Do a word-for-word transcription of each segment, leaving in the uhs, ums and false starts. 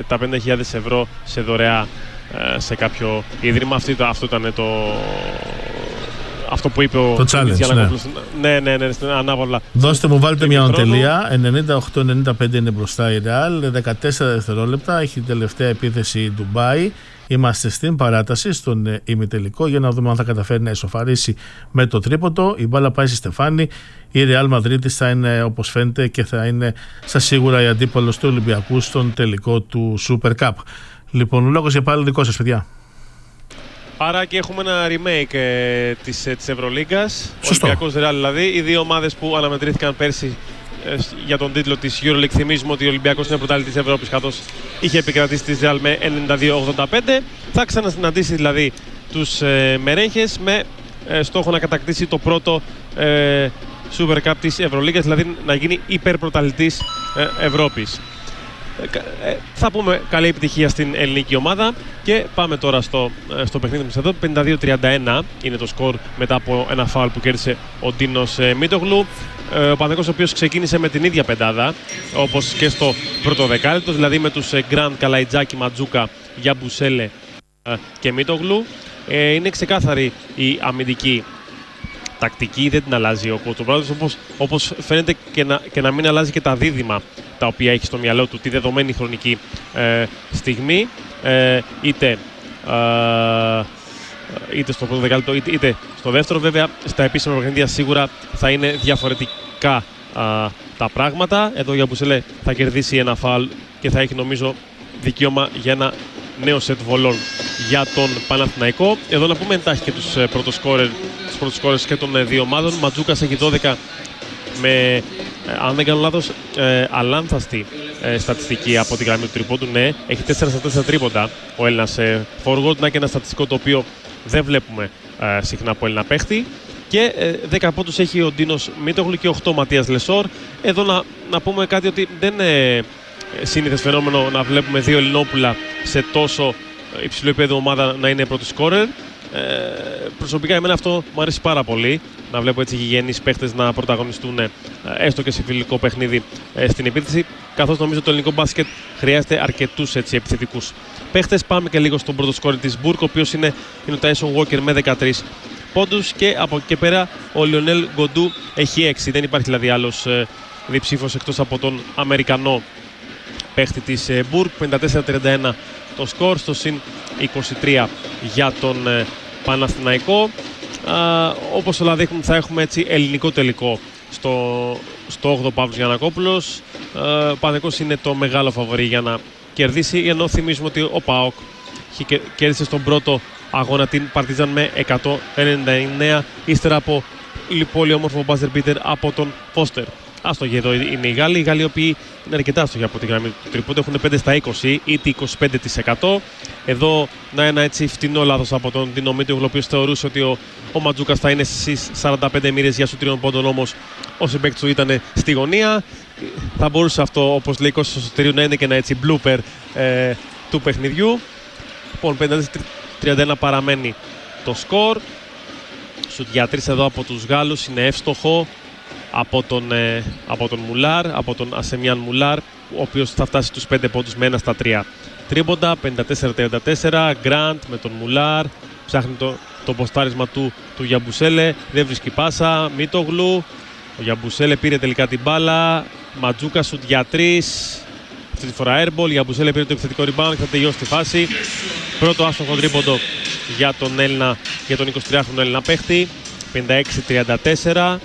τα πενήντα χιλιάδες ευρώ σε δωρεά ε, σε κάποιο ίδρυμα. Αυτό, αυτό ήταν το... Αυτό που είπε ο Γιαννακόπουλος. Ναι, ναι, ναι, ναι, ανάβολα. Δώστε μου, βάλτε μια οντελεία. ενενήντα οκτώ ενενήντα πέντε είναι μπροστά η Ρεάλ. δεκατέσσερα δευτερόλεπτα. Έχει τελευταία επίθεση η Ντουμπάι. Είμαστε στην παράταση, στον ημιτελικό, για να δούμε αν θα καταφέρει να ισοφαρίσει με το τρίποντο. Η μπάλα πάει στη Στεφάνη. Η Ρεάλ Μαδρίτης θα είναι, όπως φαίνεται, και θα είναι στα σίγουρα η αντίπαλος του Ολυμπιακού στον τελικό του Super Cup. Λοιπόν, ο λόγος για πάλι δικό σας, παιδιά. Άρα και έχουμε ένα remake ε, της, ε, της Ευρωλίγκας. Σωστό. Ολυμπιακός Ρεάλ δηλαδή. Οι δύο ομάδες που αναμετρήθηκαν πέρσι ε, για τον τίτλο της EuroLeague. Θυμίζουμε ότι ο Ολυμπιακός είναι πρωταθλητής της Ευρώπης, καθώς είχε επικρατήσει τη Ρεάλ με ενενήντα δύο ογδόντα πέντε. Θα ξανασυναντήσει δηλαδή τους ε, Μερέχες με ε, στόχο να κατακτήσει το πρώτο ε, Super Cup της Ευρωλίγκας, δηλαδή να γίνει υπερπρωταθλητής ε, Ευρώπης. Ε, θα πούμε καλή επιτυχία στην ελληνική ομάδα και πάμε τώρα στο, στο παιχνίδι μας εδώ. πενήντα δύο τριάντα ένα είναι το σκορ μετά από ένα φάουλ που κέρδισε ο Ντίνος ε, Μίτογλου. Ε, ο Παναθηναϊκός, ο οποίος ξεκίνησε με την ίδια πεντάδα όπως και στο πρώτο δεκάλεπτο, δηλαδή με τους ε, Γκραντ, Καλαϊτζάκη, Ματζούκα, Γιαμπουσέλε ε, και Μίτογλου. Ε, είναι ξεκάθαρη η αμυντική τακτική, δεν την αλλάζει ο Κοτσομπράδος, όπως, όπως φαίνεται και να, και να μην αλλάζει και τα δίδυμα τα οποία έχει στο μυαλό του τη δεδομένη χρονική ε, στιγμή, ε, είτε, ε, είτε στο πρώτο δεκάλεπτο είτε, είτε στο δεύτερο. Βέβαια στα επίσημα παιχνίδια σίγουρα θα είναι διαφορετικά ε, τα πράγματα. Εδώ για Μπουσέλε θα κερδίσει ένα φάουλ και θα έχει νομίζω δικαίωμα για ένα νέο σετ βολών για τον Παναθηναϊκό. Εδώ να πούμε εντάχει και τους πρώτους σκόρερ, τους πρώτους σκόρερ και των δύο ομάδων. Ματζούκας έχει δώδεκα με, ε, αν δεν κάνω λάθος, ε, αλάνθαστη ε, στατιστική από τη γραμμή του τρίποντου. Ναι, έχει τέσσερα στα τέσσερα τρίποντα ο Έλληνας ε, forward, να και ένα στατιστικό το οποίο δεν βλέπουμε ε, συχνά από Έλληνα παίχτη. Και ε, δέκα πόντους έχει ο Ντίνος Μίτογλου και οκτώ Ματίας Λεσόρ. Εδώ να, να πούμε κάτι, ότι δεν είναι σύνηθες φαινόμενο να βλέπουμε δύο Ελληνόπουλα σε τόσο υψηλό επίπεδο ομάδα να είναι πρώτο σκόρερ. Ε, προσωπικά εμένα αυτό μου αρέσει πάρα πολύ, να βλέπω έτσι γηγενείς παίχτες να πρωταγωνιστούν ε, έστω και σε φιλικό παιχνίδι ε, στην επίθεση, καθώς νομίζω το ελληνικό μπάσκετ χρειάζεται αρκετούς έτσι επιθετικούς παίχτες. Πάμε και λίγο στον πρώτο σκόρερ της Μπουρκ, ο οποίος είναι, είναι ο Τάισον Walker με δεκατρείς πόντους, και από εκεί και πέρα ο Λιονέλ Γκοντού έχει έξι. Δεν υπάρχει δηλαδή άλλος ε, διψήφος εκτός από τον Αμερικανό παίχτη της ε, Μπουρκ. πενήντα τέσσερα τριάντα ένα το σκορ, στο συν είκοσι τρία για τον ε, Παναθηναϊκό. Α, όπως όλα δείχνουν θα έχουμε έτσι ελληνικό τελικό στο, στο όγδοο Παύλος Γιαννακόπουλος. Α, ο Παναθηναϊκός είναι το μεγάλο φαβορί για να κερδίσει, ενώ θυμίζουμε ότι ο ΠΑΟΚ κέρδισε στον πρώτο αγώνα την Παρτίζαν με εκατόν ενενήντα εννέα ύστερα από πολύ όμορφο buzzer beater από τον Φώστερ. Άστοχοι εδώ είναι οι Γάλλοι, οι Γάλλοι οι οποίοι είναι αρκετά άστοχοι από τη γραμμή του τρίποντο, έχουν πέντε στα είκοσι ή είκοσι πέντε τοις εκατό. Εδώ να ένα έτσι φτηνό λάθος από τον Ντίνο Μίτογλου, ο οποίος θεωρούσε ότι ο, ο Ματζούκας θα είναι στις σαράντα πέντε μοίρες για σου τριών πόντων, όμως ο συμπαίκτης του ήταν στη γωνία. Θα μπορούσε αυτό, όπως λέει Κώστας Σωτηρίου, να είναι και ένα έτσι blooper ε, του παιχνιδιού. Λοιπόν, πενήντα τέσσερα τριάντα ένα παραμένει το σκορ. Σουτ για τρεις εδώ από τους Γάλλους είναι εύστοχο από τον, ε, από τον Μουλάρ, από τον Ασεμιάν Μουλάρ, ο οποίος θα φτάσει στους πέντε πόντους με ένα στα τρία τρίποντα. Πενήντα τέσσερα τριάντα τέσσερα, Γκραντ με τον Μουλάρ, ψάχνει το, το ποστάρισμα του, του Γιαμπουσέλε, δεν βρίσκει πάσα, Μίτογλου, ο Γιαμπουσέλε πήρε τελικά την μπάλα, Ματζούκα σουτ για τρεις, αυτή τη φορά airball, Γιαμπουσέλε πήρε το επιθετικό rebound και θα τελειώσει τη φάση. Πρώτο άστοχο τρίποντο για τον Έλληνα, για τον εικοσιτριάχρονο Έλληνα παίχτη. πενήντα έξι τριάντα τέσσερα.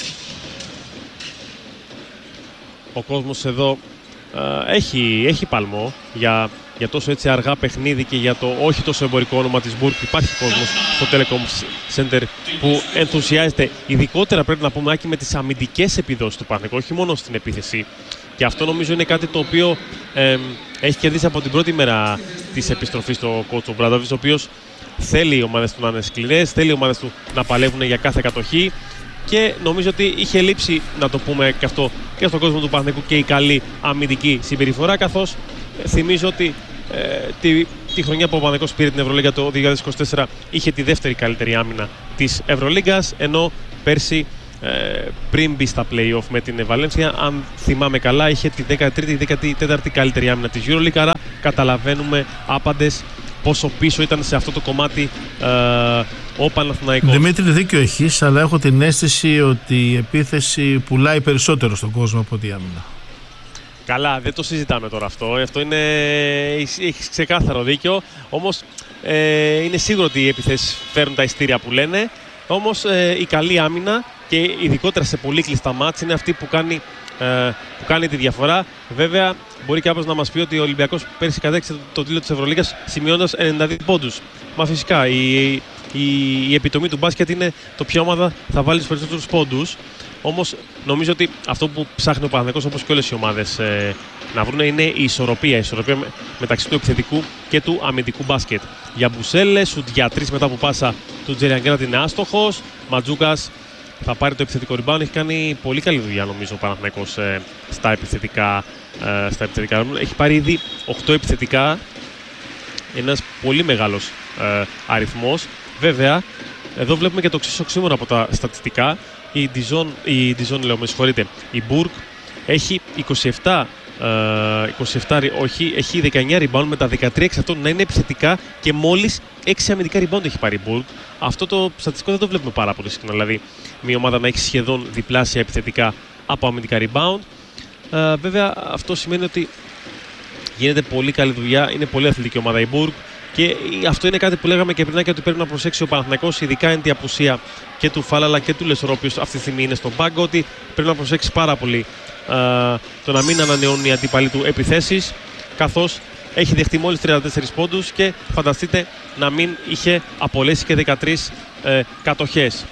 Ο κόσμος εδώ α, έχει, έχει παλμό για, για τόσο έτσι αργά παιχνίδι και για το όχι τόσο εμπορικό όνομα της Μπουρκ. Υπάρχει κόσμος στο Telecom Center που ενθουσιάζεται, ειδικότερα πρέπει να πούμε, Άκη, με τις αμυντικές επιδόσεις του Παναθηναϊκού, όχι μόνο στην επίθεση. Και αυτό νομίζω είναι κάτι το οποίο ε, έχει κερδίσει από την πρώτη μέρα της επιστροφής στο coach Ομπράντοβιτς, ο οποίος θέλει οι ομάδες του να είναι σκληρές, θέλει οι ομάδες του να παλεύουν για κάθε κατοχή. Και νομίζω ότι είχε λείψει, να το πούμε και αυτό, και στον κόσμο του Παναθηναϊκού και η καλή αμυντική συμπεριφορά, καθώς ε, θυμίζω ότι ε, τη, τη χρονιά που ο Παναθηναϊκός πήρε την Ευρωλίγκα το δύο χιλιάδες είκοσι τέσσερα είχε τη δεύτερη καλύτερη άμυνα της Ευρωλίγκας, ενώ πέρσι ε, πριν μπει στα play-off με την Βαλένθια, αν θυμάμαι καλά, είχε τη δέκατη τρίτη δέκατη τέταρτη καλύτερη άμυνα της EuroLeague. Άρα καταλαβαίνουμε άπαντες πόσο πίσω ήταν σε αυτό το κομμάτι ε, ο Παναθηναϊκός. Δημήτρη, δίκιο έχεις, αλλά έχω την αίσθηση ότι η επίθεση πουλάει περισσότερο στον κόσμο από τη άμυνα. Καλά, δεν το συζητάμε τώρα αυτό. Αυτό είναι. Έχεις ξεκάθαρο δίκιο. Όμως ε, είναι σίγουρο ότι οι επιθέσεις φέρνουν τα ειστήρια που λένε. Όμως ε, η καλή άμυνα και ειδικότερα σε πολύ κλειστά μάτς είναι αυτή που κάνει, ε, που κάνει τη διαφορά. Βέβαια, μπορεί κάποιος να μας πει ότι ο Ολυμπιακός πέρσι κατέκτησε το, το τίτλο της Ευρωλίγκας σημειώνοντας ενενήντα δύο πόντους. Μα φυσικά η, η, η επιτομή του μπάσκετ είναι το ποια ομάδα θα βάλει τους περισσότερους πόντους. Όμως νομίζω ότι αυτό που ψάχνει ο Παναθηναϊκός, όπως και όλες οι ομάδες ε, να βρουν, είναι η ισορροπία. Η ισορροπία με, μεταξύ του επιθετικού και του αμυντικού μπάσκετ. Για Μπουσέλε, σουτ για τρεις μετά από πάσα του Τζεριαγκέραντ είναι άστοχος. Ματζούκας θα πάρει το επιθετικό rebound. Έχει κάνει πολύ καλή δουλειά νομίζω ο Παναθηναϊκός ε, στα επιθετικά. Ε, στα επιθετικά. Έχει πάρει ήδη οκτώ επιθετικά. Ένας πολύ μεγάλος ε, αριθμός. Βέβαια, εδώ βλέπουμε και το εξής οξύμορο από τα στατιστικά. Η Dijon, η Dijon λέω, με συγχωρείτε, η Burg έχει είκοσι επτά, ε, είκοσι επτά, όχι, έχει δεκαεννιά rebound με τα δεκατρία εξ αυτών να είναι επιθετικά και μόλις έξι αμυντικά rebound έχει πάρει η Burg. Αυτό το στατιστικό δεν το βλέπουμε πάρα πολύ συχνά, δηλαδή μια ομάδα να έχει σχεδόν διπλάσια επιθετικά από αμυντικά rebound. Ε, βέβαια αυτό σημαίνει ότι γίνεται πολύ καλή δουλειά, είναι πολύ αθλητική ομάδα η Burg. Και αυτό είναι κάτι που λέγαμε και πριν, και ότι πρέπει να προσέξει ο Παναθηναϊκός, ειδικά είναι η απουσία και του Φάλαλα και του Λεσορό, που αυτή τη στιγμή είναι στον πάγκο, ότι πρέπει να προσέξει πάρα πολύ α, το να μην ανανεώνουν οι αντίπαλοι του επιθέσεις, καθώς έχει δεχτεί μόλις τριάντα τέσσερις πόντους και φανταστείτε να μην είχε απολέσει και δεκατρείς ε, κατοχές.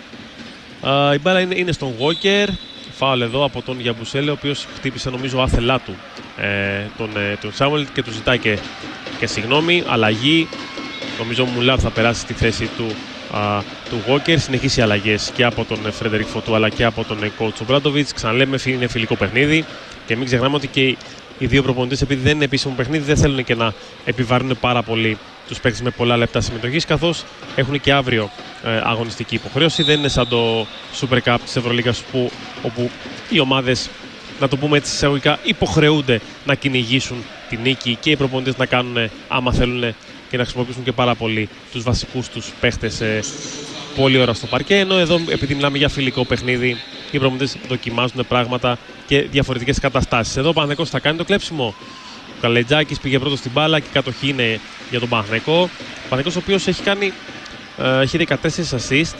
Α, η μπάλα είναι, είναι στον Walker, φάουλ εδώ από τον Γιαμπουσέλε, ο οποίος χτύπησε νομίζω άθελά του ε, τον, ε, τον Σάμουελ και του ζητάει και και συγγνώμη, αλλαγή. Νομίζω ο Μουλάρ θα περάσει στη θέση του, α, του Walker. Συνεχίσει αλλαγές και από τον Φρέντερικ Φωτού αλλά και από τον coach Ομπράντοβιτς. Ξαναλέμε, είναι φιλικό παιχνίδι και μην ξεχνάμε ότι και οι δύο προπονητές, επειδή δεν είναι επίσημο παιχνίδι, δεν θέλουν και να επιβαρύνουν πάρα πολύ τους παίκτες με πολλά λεπτά συμμετοχής, καθώς έχουν και αύριο ε, αγωνιστική υποχρέωση. Δεν είναι σαν το Super Cup της Ευρωλίγκας, που, όπου οι ομάδες, να το πούμε έτσι εισαγωγικά, υποχρεούνται να κυνηγήσουν τη νίκη και οι προπονητές να κάνουν, άμα θέλουν, και να χρησιμοποιήσουν και πάρα πολύ τους βασικούς τους παίχτες ε, πολλή ώρα στο παρκέ. Ενώ εδώ, επειδή μιλάμε για φιλικό παιχνίδι, οι προπονητές δοκιμάζουν πράγματα και διαφορετικές καταστάσεις. Εδώ ο Παναθηναϊκός θα κάνει το κλέψιμο. Ο Καλετζάκης πήγε πρώτο στην μπάλα και η κατοχή είναι για τον Παναθηναϊκό. Ο Παναθηναϊκός, ο οποίος έχει κάνει ε, έχει δεκατέσσερα assist.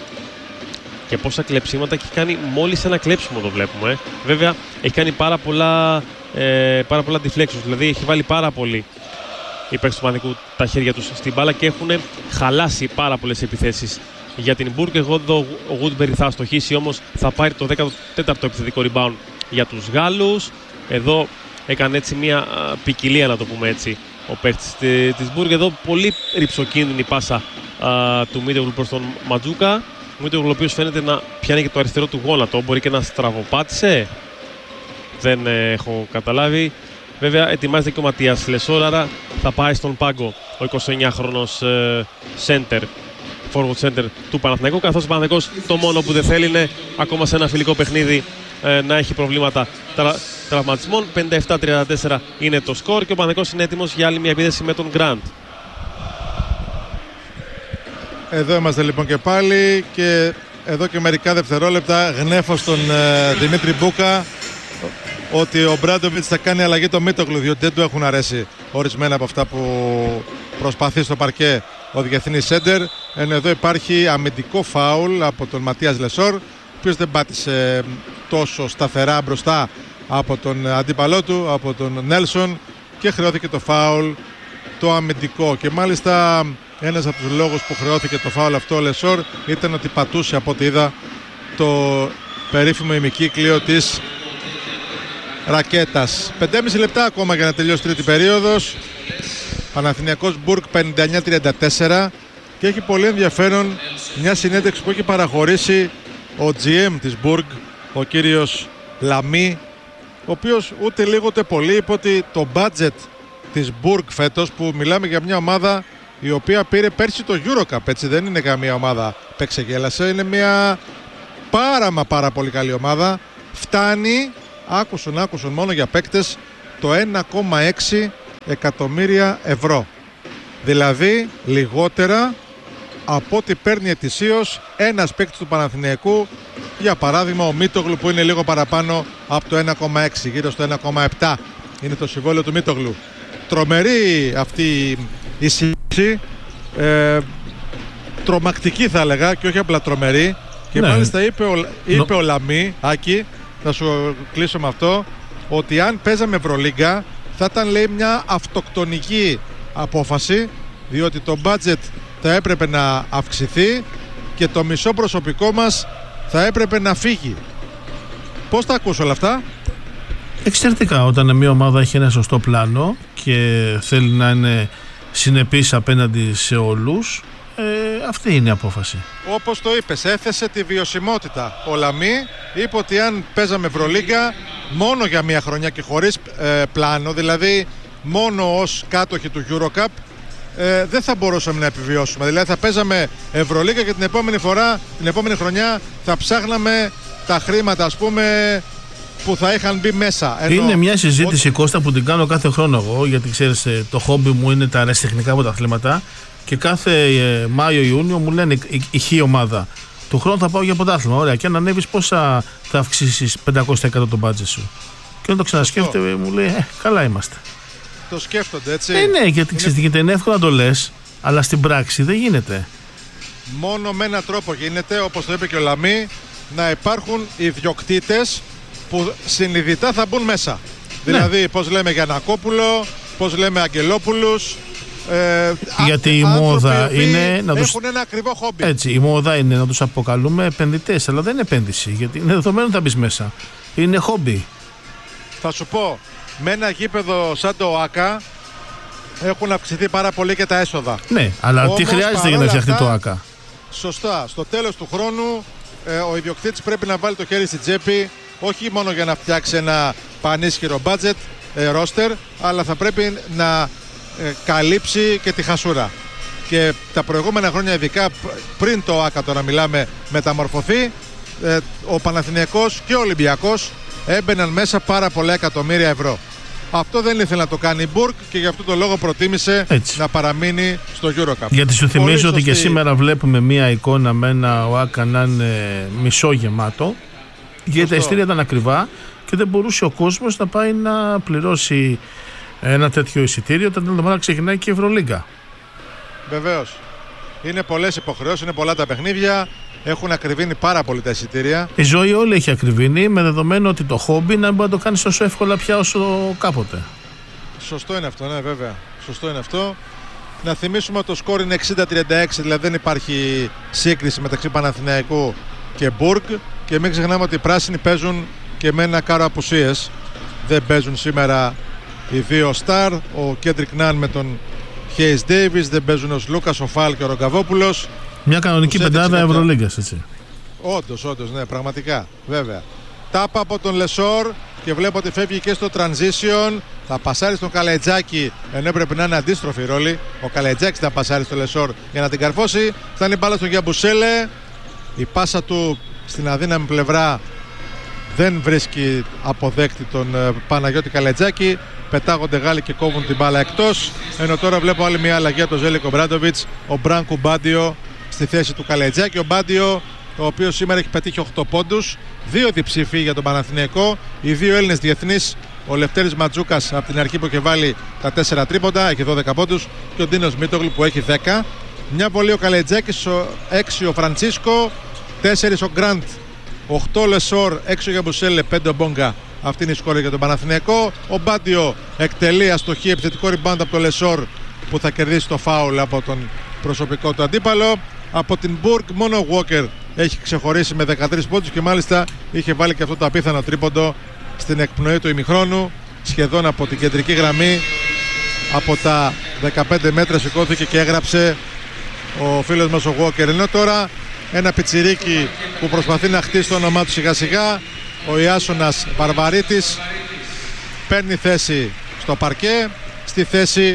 Και πόσα κλεψίματα, και έχει κάνει μόλις ένα κλέψιμο, το βλέπουμε. Ε. Βέβαια, έχει κάνει πάρα πολλά, ε, πάρα πολλά deflections, δηλαδή έχει βάλει πάρα πολύ οι παίκτες του Παναθηναϊκού τα χέρια τους στην μπάλα και έχουν χαλάσει πάρα πολλές επιθέσεις για την Burg. Εγώ εδώ ο Woodbury θα αστοχίσει, όμως θα πάρει το δέκατο τέταρτο επιθετικό rebound για τους Γάλλους. Εδώ έκανε έτσι μια α, ποικιλία, να το πούμε έτσι, ο παίκτης της Burg. Εδώ πολύ ρυψοκίνδυνη πάσα α, του Μίτογλου προς τον Ματζούκα. Ο οποίος φαίνεται να πιάνει και το αριστερό του γόνατο. Μπορεί και να στραβοπάτησε. Δεν ε, έχω καταλάβει. Βέβαια ετοιμάζεται και ο Ματίας Λεσόρ, άρα θα πάει στον πάγκο ο εικοσιεννιάχρονος ε, center, forward center του Παναθηναϊκού. Καθώς ο Παναθηναϊκός το μόνο που δεν θέλει είναι ακόμα σε ένα φιλικό παιχνίδι ε, να έχει προβλήματα τρα, τραυματισμών. πενήντα επτά τριάντα τέσσερα είναι το σκορ και ο Παναθηναϊκός είναι έτοιμος για άλλη μια επίθεση με τον Γκραντ. Εδώ είμαστε λοιπόν και πάλι, και εδώ και μερικά δευτερόλεπτα γνέφω στον ε, Δημήτρη Μπούκα ότι ο Μπράντοβιτς θα κάνει αλλαγή το Μίτογλου, διότι δεν του έχουν αρέσει ορισμένα από αυτά που προσπαθεί στο παρκέ ο διεθνής σέντερ. Ενώ εδώ υπάρχει αμυντικό φάουλ από τον Ματίας Λεσόρ, ο οποίος δεν πάτησε τόσο σταθερά μπροστά από τον αντίπαλό του, από τον Νέλσον, και χρεώθηκε το φάουλ το αμυντικό. Και μάλιστα ένας από τους λόγους που χρεώθηκε το φάουλ αυτό ο Λεσόρ ήταν ότι πατούσε, από ό,τι είδα, το περίφημο ημικύκλιο της ρακέτας. πέντε και μισό λεπτά ακόμα για να τελειώσει τρίτη περίοδος. Παναθηναϊκός Burg πενήντα εννιά τριάντα τέσσερα, και έχει πολύ ενδιαφέρον μια συνέντευξη που έχει παραχωρήσει ο τζι εμ της Burg, ο κύριος Λαμί, ο οποίος ούτε λίγο ούτε πολύ είπε ότι το budget της Burg φέτος, που μιλάμε για μια ομάδα η οποία πήρε πέρσι το Eurocup, έτσι δεν είναι καμία ομάδα που εξεγέλασε, είναι μια πάρα μα πάρα πολύ καλή ομάδα, φτάνει, άκουσον άκουσον μόνο για παίκτες, το ένα κόμμα έξι εκατομμύρια ευρώ. Δηλαδή λιγότερα από ό,τι παίρνει ετησίως ένας παίκτης του Παναθηναϊκού, για παράδειγμα ο Μίτογλου, που είναι λίγο παραπάνω από το ένα κόμμα έξι, γύρω στο ένα κόμμα επτά είναι το συμβόλαιο του Μίτογλου. Τρομερή αυτή η σύγκριση, ε, τρομακτική θα έλεγα και όχι απλά τρομερή. Και ναι. Μάλιστα είπε ο, είπε no. ο Λαμί, Άκη, θα σου κλείσω με αυτό, ότι αν παίζαμε Ευρωλίγκα θα ήταν, λέει, μια αυτοκτονική απόφαση, διότι το budget θα έπρεπε να αυξηθεί και το μισό προσωπικό μας θα έπρεπε να φύγει. Πώς τα ακούς όλα αυτά? Εξαιρετικά, όταν μια ομάδα έχει ένα σωστό πλάνο και θέλει να είναι συνεπής απέναντι σε όλους, ε, αυτή είναι η απόφαση. Όπως το είπες, έθεσε τη βιωσιμότητα. Ο Λαμί είπε ότι αν παίζαμε Ευρωλίγκα μόνο για μια χρονιά και χωρίς ε, πλάνο, δηλαδή μόνο ως κάτοχοι του EuroCup, ε, δεν θα μπορούσαμε να επιβιώσουμε. Δηλαδή θα παίζαμε Ευρωλίγκα και την επόμενη φορά, την επόμενη χρονιά θα ψάχναμε τα χρήματα, ας πούμε, που θα είχαν μπει μέσα. Ενώ είναι μια συζήτηση, ότι... Κώστα, που την κάνω κάθε χρόνο εγώ, γιατί ξέρεις, το χόμπι μου είναι τα αεραστεχνικά πρωταθλήματα και κάθε ε, Μάιο-Ιούνιο μου λένε η, η χ ομάδα του χρόνου θα πάω για πρωτάθλημα. Ωραία, και αν ανέβεις πόσα θα αυξήσεις πεντακόσια τοις εκατό το μπάτζετ σου. Και όταν το ξανασκέφτεται μου λέει ε, καλά είμαστε. Το σκέφτονται, έτσι. Ε, ναι, γιατί ξέρεις τι γίνεται, είναι εύκολο να το λες, αλλά στην πράξη δεν γίνεται. Μόνο με έναν τρόπο γίνεται, όπως το είπε και ο Λαμί, να υπάρχουν ιδιοκτήτες που συνειδητά θα μπουν μέσα. Ναι. Δηλαδή, πώς λέμε Γιαννακόπουλο, πώς λέμε Αγγελόπουλους. Ε, Γιατί η μόδα είναι να τους... έχουν ένα ακριβό χόμπι. Έτσι, η μόδα είναι να τους αποκαλούμε επενδυτές, αλλά δεν είναι επένδυση, γιατί είναι δεδομένο να μπεις μέσα. Είναι χόμπι. Θα σου πω, με ένα γήπεδο σαν το ΆΚΑ έχουν αυξηθεί πάρα πολύ και τα έσοδα. Ναι, αλλά όμως, τι χρειάζεται για να φτιαχτεί το ΆΚΑ? Σωστά. Στο τέλος του χρόνου ε, ο ιδιοκτήτης πρέπει να βάλει το χέρι στην τσέπη, όχι μόνο για να φτιάξει ένα πανίσχυρο budget, ε, roster, αλλά θα πρέπει να ε, καλύψει και τη χασούρα. Και τα προηγούμενα χρόνια, ειδικά πριν το ΆΚΑ, τώρα μιλάμε, μεταμορφωθεί, ε, ο Παναθηναϊκός και ο Ολυμπιακός έμπαιναν μέσα πάρα πολλά εκατομμύρια ευρώ. Αυτό δεν ήθελε να το κάνει η Μπουργκ και γι' αυτό το λόγο προτίμησε έτσι να παραμείνει στο EuroCup. Γιατί σου θυμίζω ότι σωστή... και σήμερα βλέπουμε μία εικόνα με ένα ΟΑΚΑ να είναι μισό γεμάτο, γιατί τα ειστήρια ήταν ακριβά και δεν μπορούσε ο κόσμος να πάει να πληρώσει ένα τέτοιο εισιτήριο όταν την εβδομάδα ξεκινάει και η Ευρωλίγκα. Βεβαίως. Είναι πολλές υποχρεώσεις, είναι πολλά τα παιχνίδια. Έχουν ακριβήνει πάρα πολύ τα εισιτήρια. Η ζωή όλη έχει ακριβήνει, με δεδομένο ότι το χόμπι να μπορεί να το κάνεις όσο εύκολα πια όσο κάποτε. Σωστό είναι αυτό, ναι, βέβαια. Σωστό είναι αυτό. Να θυμίσουμε ότι το σκορ είναι εξήντα τριάντα έξι, δηλαδή δεν υπάρχει σύγκριση μεταξύ Παναθηναϊκού και Μπουργκ. Και μην ξεχνάμε ότι οι πράσινοι παίζουν και με ένα κάρο απουσίες. Δεν παίζουν σήμερα οι δύο στάρ, ο Κέντρικ Ναν με τον Χέις Ντέιβις, δεν παίζουν ο Λούκας, ο Φάλ και ο Ρογκαβόπουλος. Μια κανονική πεντάδα Ευρωλίγκας, έτσι. Όντως, όντως, ναι, πραγματικά, βέβαια. Τάπα από τον Λεσόρ και βλέπω ότι φεύγει και στο transition. Θα πασάρει στον Καλετζάκη, ενώ έπρεπε να είναι αντίστροφη ρόλη. Ο Καλετζάκης θα πασάρει στο Λεσόρ για να την καρφώσει. Φτάνει μπάλα στον Γιαμπουσέλε. Η πάσα του στην αδύναμη πλευρά δεν βρίσκει αποδέκτη τον Παναγιώτη Καλετζάκη. Πετάγονται Γάλλοι και κόβουν την μπάλα εκτός. Ενώ τώρα βλέπω άλλη μια αλλαγή από τον Ζέλικο Μπράντοβιτς. Ο Μπράνκου Μπάντιο στη θέση του Καλετζάκη. Ο Μπάντιο, ο οποίος σήμερα έχει πετύχει οκτώ πόντους, δύο διψήφοι για τον Παναθηναϊκό, οι δύο Έλληνες διεθνείς, ο Λευτέρης Ματζούκας από την αρχή που έχει βάλει τα τέσσερα τρίποντα, έχει δώδεκα πόντους, και ο Ντίνος Μίτογλου που έχει δέκα. Μια βολή ο Καλετζάκης, έξι ο Φραντσίσκο, τέσσερα ο Γκραντ, οκτώ Λεσόρ, έξι ο Γιαμπουσέλε, πέντε ο Μπόγκα. Αυτή είναι η σκόρη για τον Παναθηναϊκό. Ο Μπάντιο εκτελεί αστοχή, επιθετικό rebound από τον Λεσόρ που θα κερδίσει το φάουλ από τον προσωπικό του αντίπαλο. Από την Μπουργκ μόνο ο Walker έχει ξεχωρίσει με δεκατρείς πόντους και μάλιστα είχε βάλει και αυτό το απίθανο τρίποντο στην εκπνοή του ημιχρόνου, σχεδόν από την κεντρική γραμμή. Από τα δεκαπέντε μέτρα σηκώθηκε και έγραψε ο φίλος μας ο Walker. Ενώ τώρα ένα πιτσιρίκι που προσπαθεί να χτίσει το όνομά του σιγά σιγά, ο Ιάσονας Βαρβαρίτης, παίρνει θέση στο παρκέ, στη θέση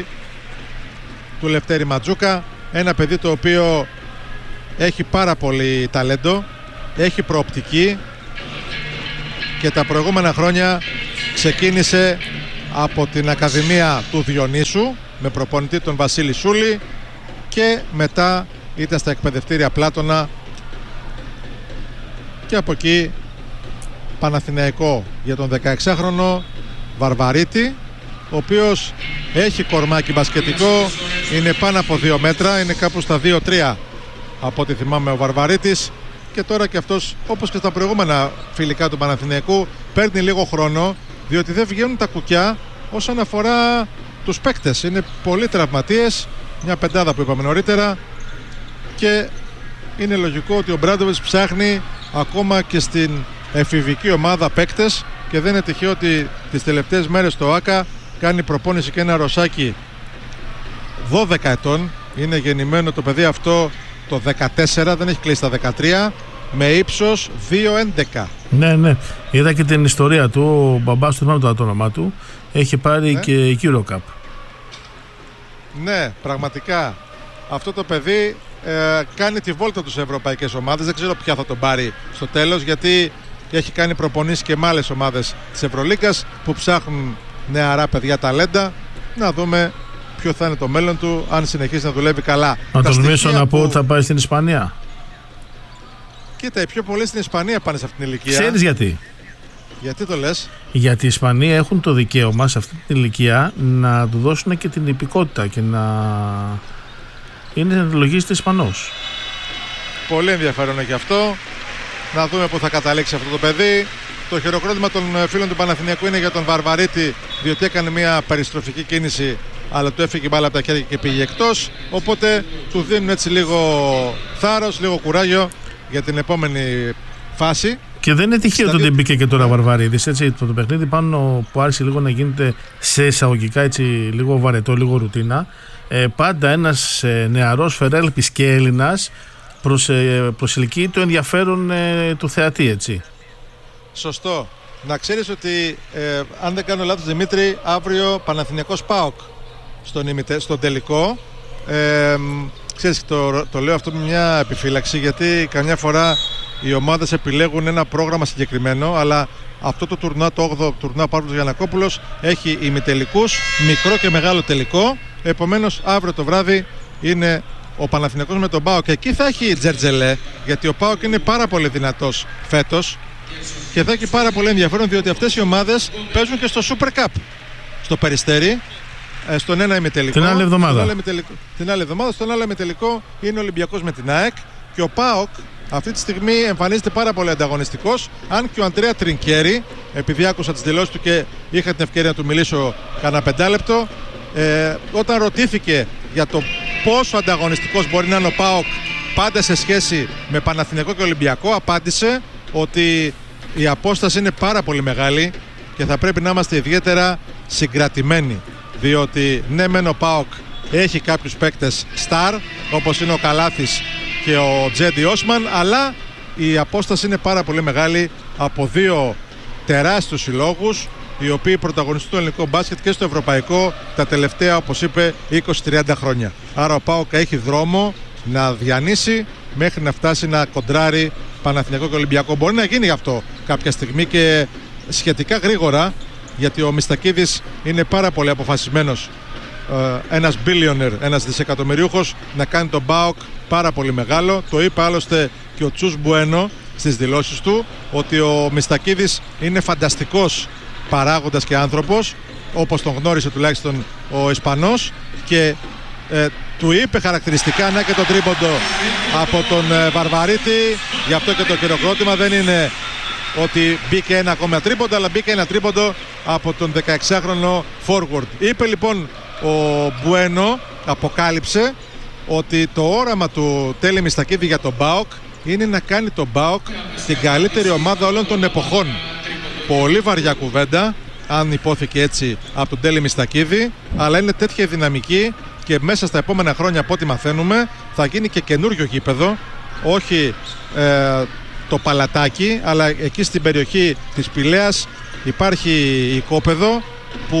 του Λευτέρη Ματζούκα. Ένα παιδί το οποίο έχει πάρα πολύ ταλέντο, έχει προοπτική και τα προηγούμενα χρόνια ξεκίνησε από την Ακαδημία του Διονύσου με προπονητή τον Βασίλη Σούλη και μετά ήταν στα εκπαιδευτήρια Πλάτωνα και από εκεί Παναθηναϊκό για τον δεκαεξάχρονο Βαρβαρίτη, ο οποίος έχει κορμάκι μπασκετικό, είναι πάνω από δύο μέτρα, είναι κάπου στα δύο τρία από ό,τι θυμάμαι ο Βαρβαρίτης, και τώρα και αυτός, όπως και στα προηγούμενα φιλικά του Παναθηναϊκού, παίρνει λίγο χρόνο, διότι δεν βγαίνουν τα κουκιά όσον αφορά τους παίκτες. Είναι πολλοί τραυματίες, μια πεντάδα που είπαμε νωρίτερα, και είναι λογικό ότι ο Μπράντοβιτς ψάχνει ακόμα και στην εφηβική ομάδα παίκτες, και δεν είναι τυχαίο ότι τις τελευταίες μέρες το ΆΚΑ κάνει προπόνηση και ένα ρωσάκι δώδεκα ετών. Είναι γεννημένο το παιδί αυτό το δεκατέσσερα, δεν έχει κλείσει τα δεκατρία, με ύψος δύο έντεκα. Ναι, ναι. Είδα και την ιστορία του. Ο μπαμπάς του, θυμάμαι το όνομά του, έχει πάρει ναι. και Eurocup. Ναι, πραγματικά. Αυτό το παιδί ε, κάνει τη βόλτα του σε ευρωπαϊκές ομάδες. Δεν ξέρω ποια θα τον πάρει στο τέλος, γιατί έχει κάνει προπονήσεις και με άλλες ομάδες της Ευρωλίγκας που ψάχνουν νεαρά παιδιά ταλέντα. Να δούμε ποιο θα είναι το μέλλον του, αν συνεχίσει να δουλεύει καλά. Να τολμήσω να πω ότι θα πάει στην Ισπανία. Κοίτα, οι πιο πολλοί στην Ισπανία πάνε σε αυτήν την ηλικία. Ξέρεις γιατί? Γιατί το λες? Γιατί οι Ισπανοί έχουν το δικαίωμα σε αυτή την ηλικία να του δώσουν και την υπηκότητα και να είναι να λογίζεται Ισπανός. Πολύ ενδιαφέρον και αυτό. Να δούμε πού θα καταλήξει αυτό το παιδί. Το χειροκρότημα των φίλων του Παναθηναϊκού είναι για τον Βαρβαρίτη, διότι έκανε μια περιστροφική κίνηση, αλλά του έφυγε μπάλα από τα χέρια και πήγε εκτός. Οπότε του δίνουν έτσι λίγο θάρρος, λίγο κουράγιο για την επόμενη φάση. Και δεν είναι τυχαίο ότι μπήκε και τώρα Βαρβαρίδης, έτσι. Το, το παιχνίδι πάνω που άρχισε λίγο να γίνεται σε εισαγωγικά έτσι, λίγο βαρετό, λίγο ρουτίνα. Ε, πάντα ένας ε, νεαρός φερέλπης και Έλληνας προσελκύει το ενδιαφέρον ε, του θεατή, έτσι. Σωστό. Να ξέρεις ότι ε, αν δεν κάνω λάθος, Δημήτρη, αύριο Παναθηναϊκός ΠΑΟΚ στον, ημιτε, στον τελικό. Ε, ξέρεις, το, το λέω αυτό με μια επιφύλαξη, γιατί καμιά φορά οι ομάδες επιλέγουν ένα πρόγραμμα συγκεκριμένο, αλλά αυτό το τουρνά, το όγδοο τουρνά Παύλος Γιαννακόπουλος, έχει ημιτελικούς, μικρό και μεγάλο τελικό. Επομένως αύριο το βράδυ είναι ο Παναθηναϊκός με τον ΠΑΟΚ, και εκεί θα έχει τζερτζελέ, γιατί ο ΠΑΟΚ είναι πάρα πολύ δυνατός φέτος και θα έχει πάρα πολύ ενδιαφέρον, διότι αυτές οι ομάδες παίζουν και στο Super Cup στο Περιστέρι, στον ένα ημιτελικό. Την άλλη εβδομάδα. Την άλλη εβδομάδα. Στον άλλο ημιτελικό είναι ο Ολυμπιακός με την ΑΕΚ, και ο ΠΑΟΚ αυτή τη στιγμή εμφανίζεται πάρα πολύ ανταγωνιστικός, αν και ο Αντρέα Τρινκέρι, επειδή άκουσα τις δηλώσεις του και είχα την ευκαιρία να του μιλήσω κανένα πεντάλεπτο, ε, όταν ρωτήθηκε για το πόσο ανταγωνιστικός μπορεί να είναι ο ΠΑΟΚ πάντα σε σχέση με Παναθηναϊκό και Ολυμπιακό, απάντησε ότι η απόσταση είναι πάρα πολύ μεγάλη και θα πρέπει να είμαστε ιδιαίτερα συγκρατημένοι, διότι ναι μεν ο ΠΑΟΚ έχει κάποιους παίκτες στάρ, όπως είναι ο Καλάθης και ο Τζέντι Όσμαν, αλλά η απόσταση είναι πάρα πολύ μεγάλη από δύο τεράστιους συλλόγους, οι οποίοι πρωταγωνιστούν το ελληνικό μπάσκετ και στο ευρωπαϊκό τα τελευταία, όπως είπε, είκοσι με τριάντα χρόνια. Άρα ο ΠΑΟΚ έχει δρόμο να διανύσει μέχρι να φτάσει να κοντράρει Παναθηναϊκό και Ολυμπιακό. Μπορεί να γίνει αυτό κάποια στιγμή και σχετικά γρήγορα, γιατί ο Μιστακίδης είναι πάρα πολύ αποφασισμένος, ένας billionaire, ένας δισεκατομμυριούχος, να κάνει τον ΠΑΟΚ πάρα πολύ μεγάλο. Το είπε άλλωστε και ο Τσούς Μπουένο στις δηλώσεις του, ότι ο Μιστακίδης είναι φανταστικός παράγοντας και άνθρωπος, όπως τον γνώρισε τουλάχιστον ο Ισπανός, και ε, του είπε χαρακτηριστικά, να και τον τρίποντο από τον ε, Βαρβαρίτη, γι' αυτό και το χειροκρότημα δεν είναι ότι μπήκε ένα ακόμα τρίποντο, αλλά μπήκε ένα τρίποντο από τον δεκαεξάχρονο forward. Είπε λοιπόν ο Μπουένο, αποκάλυψε ότι το όραμα του Τέλη Μιστακίδη για τον ΠΑΟΚ είναι να κάνει τον ΠΑΟΚ την καλύτερη ομάδα όλων των εποχών. Πολύ βαριά κουβέντα, αν υπόθηκε έτσι από τον Τέλη Μιστακίδη, αλλά είναι τέτοια δυναμική και μέσα στα επόμενα χρόνια, από ό,τι μαθαίνουμε, θα γίνει και καινούριο γήπεδο, όχι ε, το Παλατάκι, αλλά εκεί στην περιοχή της Πηλαίας υπάρχει οικόπεδο που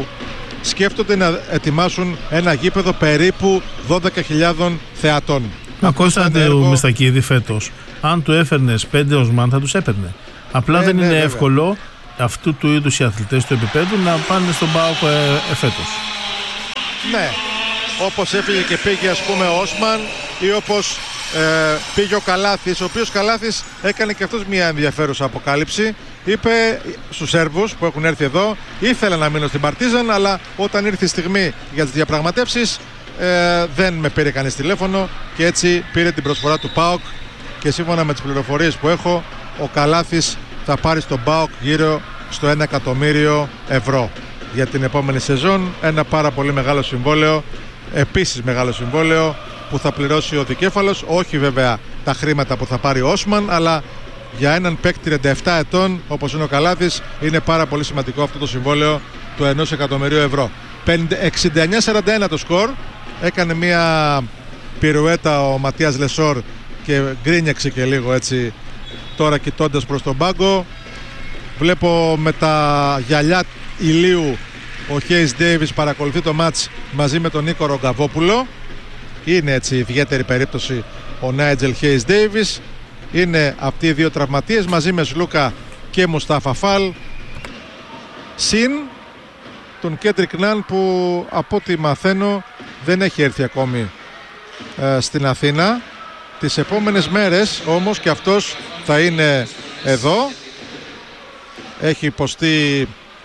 σκέφτονται να ετοιμάσουν ένα γήπεδο περίπου δώδεκα χιλιάδες θεατών. Ακούσατε έργο... ο Μιστακίδη φέτος, αν του έφερνες πέντε οσμάν θα τους έπαιρνε. Απλά ε, δεν ναι, είναι βέβαια. εύκολο αυτού του είδους οι αθλητές του επίπεδου να πάνε στον ΠΑΟΚ ε, εφέτος. Ναι, όπως έφυγε και πήγε ας πούμε ο Όσμαν ή όπως ε, πήγε ο Καλάθης, ο οποίος Καλάθης έκανε και αυτός μια ενδιαφέρουσα αποκάλυψη. Είπε στους Σέρβους που έχουν έρθει εδώ, ήθελα να μείνω στην Παρτίζαν, αλλά όταν ήρθε η στιγμή για τις διαπραγματεύσεις ε, δεν με πήρε κανείς τηλέφωνο και έτσι πήρε την προσφορά του ΠΑΟΚ και σύμφωνα με τις πληροφορίες που έχω, ο Καλάθης θα πάρει στον ΠΑΟΚ γύρω στο ένα εκατομμύριο ευρώ για την επόμενη σεζόν. Ένα πάρα πολύ μεγάλο συμβόλαιο, επίσης μεγάλο συμβόλαιο που θα πληρώσει ο δικέφαλος, όχι βέβαια τα χρήματα που θα πάρει ο Όσμαν, αλλά για έναν παίκτη τριάντα επτά ετών όπως είναι ο Καλάθης είναι πάρα πολύ σημαντικό αυτό το συμβόλαιο του ενός εκατομμυρίου ευρώ. εξήντα εννιά σαράντα ένα το σκορ, έκανε μια πυρουέτα ο Ματίας Λεσόρ και γκρίνιαξε και λίγο έτσι τώρα κοιτώντας προς τον πάγκο. Βλέπω με τα γυαλιά ηλίου ο Χέις Ντέιβις παρακολουθεί το μάτς μαζί με τον Νίκο Ρογκαβόπουλο. Είναι έτσι ιδιαίτερη περίπτωση ο Νάιτζελ Χέις Ντέιβις. Είναι αυτοί οι δύο τραυματίες μαζί με Σλούκα και Μουστάφα Φαλ. Συν τον Κέντρικ Ναν που από ό,τι μαθαίνω δεν έχει έρθει ακόμη ε, στην Αθήνα. Τις επόμενες μέρες όμως και αυτός θα είναι εδώ. Έχει υποστεί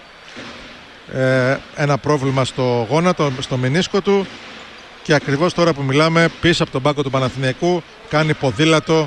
ε, ένα πρόβλημα στο γόνατο, στο μενίσκο του και ακριβώς τώρα που μιλάμε πίσω από τον πάγκο του Παναθηναϊκού κάνει ποδήλατο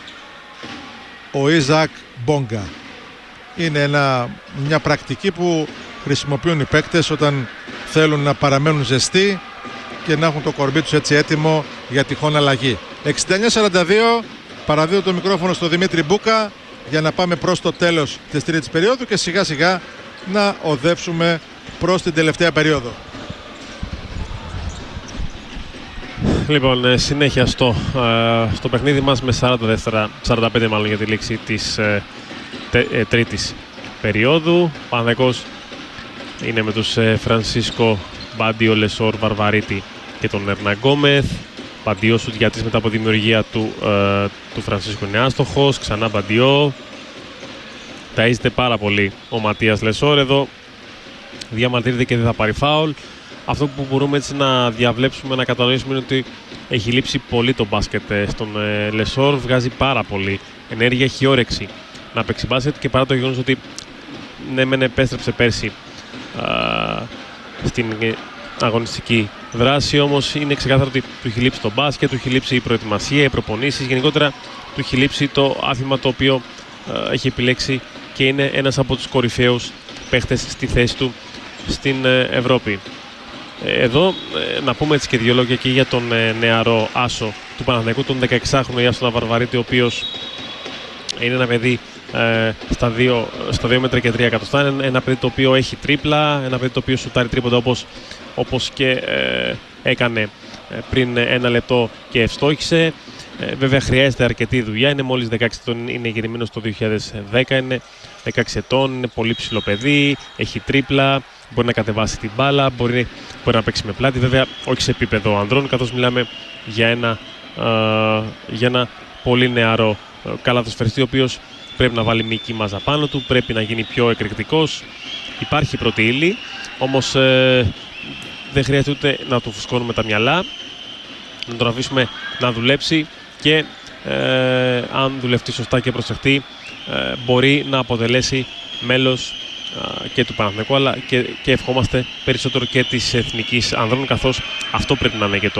ο Ιζακ Μπόγκα. Είναι ένα, μια πρακτική που χρησιμοποιούν οι παίκτες όταν θέλουν να παραμένουν ζεστοί και να έχουν το κορμί τους έτσι έτοιμο για τυχόν αλλαγή. εξήντα εννιά σαράντα δύο, παραδίδω το μικρόφωνο στο Δημήτρη Μπούκα για να πάμε προς το τέλος της τρίτης περίοδου και σιγά σιγά να οδεύσουμε προς την τελευταία περίοδο. Λοιπόν, συνέχεια στο, ε, στο παιχνίδι μας με σαράντα δεύτερα, σαράντα πέντε μάλλον για τη λήξη της ε, τε, ε, τρίτης περίοδου. Παναθηναϊκός είναι με τους ε, Φρανσίσκο, Μπάντιο, Λεσόρ, Βαρβαρίτη και τον Ερνά Γκόμεθ. Μπαντιό σουτιατής μετά από δημιουργία του, ε, του Φρανσίσκο είναι άστοχος. Ξανά Μπαντιό. Ταΐζεται πάρα πολύ ο Ματίας Λεσόρ εδώ. Διαμαρτύρεται και δεν θα πάρει φάουλ. Αυτό που μπορούμε έτσι να διαβλέψουμε, να κατανοήσουμε είναι ότι έχει λείψει πολύ το μπάσκετ στον ε, Λεσόρ. Βγάζει πάρα πολύ ενέργεια, έχει όρεξη να παίξει μπάσκετ και παρά το γεγονός ότι ναι μεν επέστρεψε πέρσι α, στην αγωνιστική δράση, όμως είναι ξεκάθαρο ότι του έχει λείψει το μπάσκετ, του έχει λείψει η προετοιμασία, οι προπονήσεις, γενικότερα του έχει λείψει το άθλημα το οποίο α, έχει επιλέξει και είναι ένας από τους κορυφαίους παίχτες στη θέση του στην ε, Ευρώπη. Εδώ ε, να πούμε έτσι και δύο λόγια και για τον ε, νεαρό άσο του Παναθηναϊκού, τον δεκαεξάχρονο Ιάσονα Βαρβαρίτη, ο οποίος είναι ένα παιδί ε, στα δύο μέτρα και τρία εκατοστά, ένα παιδί το οποίο έχει τρίπλα, ένα παιδί το οποίο σουτάρει τρίποντα όπως, όπως και ε, έκανε ε, πριν ένα λεπτό και ευστόχησε. Ε, βέβαια χρειάζεται αρκετή δουλειά, είναι μόλις δεκαέξι ετών, είναι γεννημένος το δύο χιλιάδες δέκα, είναι δεκαέξι ετών, είναι πολύ ψηλό παιδί, έχει τρίπλα, μπορεί να κατεβάσει την μπάλα, μπορεί, μπορεί να παίξει με πλάτη, βέβαια όχι σε επίπεδο ανδρών, καθώς μιλάμε για ένα, ε, για ένα πολύ νεαρό ε, καλαθοσφαιριστή, ο οποίος πρέπει να βάλει μυϊκή μάζα πάνω του, πρέπει να γίνει πιο εκρηκτικός. Υπάρχει πρώτη ύλη, όμως ε, δεν χρειάζεται ούτε να του φουσκώνουμε τα μυαλά, να τον αφήσουμε να δουλέψει και ε, αν δουλευτεί σωστά και προσεχτεί ε, μπορεί να αποτελέσει μέλος ε, και του Παναθηναϊκού, αλλά και, και ευχόμαστε περισσότερο και της εθνικής ανδρών, καθώς αυτό πρέπει να είναι και το,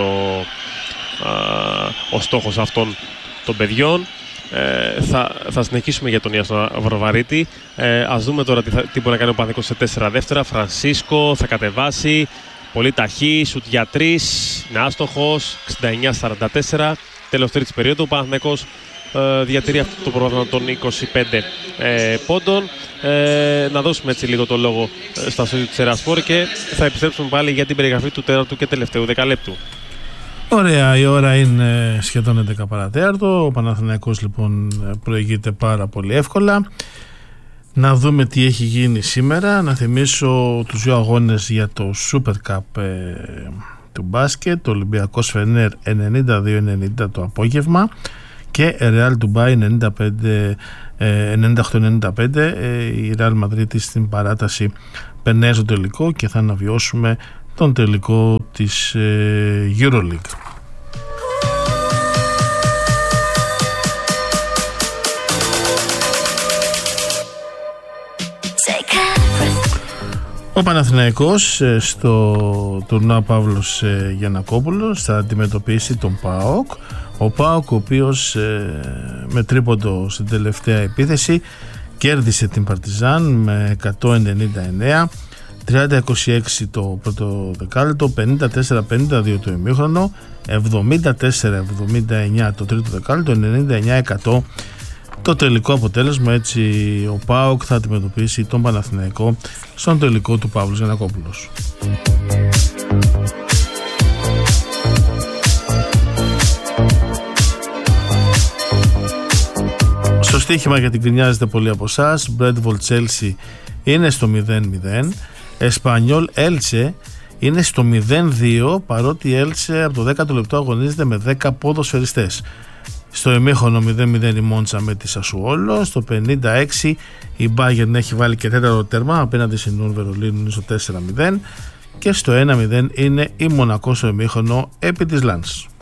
ε, ο στόχος αυτών των παιδιών. Ε, θα, θα συνεχίσουμε για τον Ιάσονα Βαρβαρίτη. Ε, ας δούμε τώρα τι, θα, τι μπορεί να κάνει ο Παναθηναϊκός σε τέσσερα δεύτερα. Φρανσίσκο θα κατεβάσει, πολύ ταχύ, σουτ για τρεις, είναι άστοχος, εξήντα εννιά σαράντα τέσσερα. Τέλος τρίτης περίοδου, ο Παναθηναϊκός ε, διατηρεί αυτό το πρόγραμμα των είκοσι πέντε ε, πόντων. Ε, να δώσουμε έτσι λίγο το λόγο ε, στα στούντιο της Ερασπόρ και θα επιστρέψουμε πάλι για την περιγραφή του τέταρτου και τελευταίου δεκαλέπτου. Ωραία, η ώρα είναι σχεδόν έντεκα παρατέταρτο. Ο Παναθηναϊκός λοιπόν προηγείται πάρα πολύ εύκολα. Να δούμε τι έχει γίνει σήμερα. Να θυμίσω τους δύο αγώνες για το Super Cup ε, του μπάσκετ. Το Ολυμπιακός Φενέρ ενενήντα δύο ενενήντα το απόγευμα και Real Dubai ενενήντα οκτώ ενενήντα πέντε. Η Real Madrid στην παράταση περνάει στο τελικό και θα αναβιώσουμε τον τελικό της EuroLeague. Ο Παναθηναϊκός στο τουρνουά Παύλος Γιαννακόπουλος θα αντιμετωπίσει τον ΠΑΟΚ. Ο ΠΑΟΚ, ο οποίος με τρίποντο στην τελευταία επίθεση κέρδισε την Παρτιζάν με εκατόν ενενήντα εννέα, τριάντα είκοσι έξι το πρώτο δεκάλεπτο, πενήντα τέσσερα πενήντα δύο το ημίχρονο, εβδομήντα τέσσερα εβδομήντα εννέα το τρίτο δεκάλεπτο, ενενήντα εννέα εκατό το τελικό αποτέλεσμα. Έτσι ο ΠΑΟΚ θα αντιμετωπίσει τον Παναθηναϊκό στον τελικό του Παύλος Γιαννακόπουλος. Στο στοίχημα γιατί γκρινιάζετε πολλοί από εσάς, Brentford Chelsea είναι στο μηδέν μηδέν, Espanyol Elche είναι στο μηδέν δύο, παρότι η Elche από το δέκατο λεπτό αγωνίζεται με δέκα ποδοσφαιριστές. Στο ημίχρονο μηδέν μηδέν η Μόντσα με τη Σασουόλο, στο πενήντα έξι η Bayern έχει βάλει και τέταρτο τέρμα απέναντι στην Union Βερολίνου, είναι στο τέσσερα μηδέν, και στο ένα μηδέν είναι η Μονακό στο ημίχρονο επί της Λανς.